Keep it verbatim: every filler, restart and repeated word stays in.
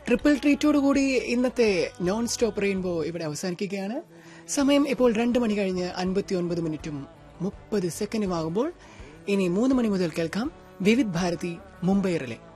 Triple ട്രീറ്റോടുകൂടി ഇന്നത്തെ non stop rainbow ഇവിടെ അവസാനിക്കുകയാണ്. സമയം ഇപ്പോൾ രണ്ട് മണി കഴിഞ്ഞ് അൻപത്തി ഒൻപത് മിനിറ്റും മുപ്പത് സെക്കൻഡും ആകുമ്പോൾ ഇനി മൂന്ന് മണി മുതൽ കേൾക്കാം വിവിധ് ഭാരതി മുംബൈ റിലേ.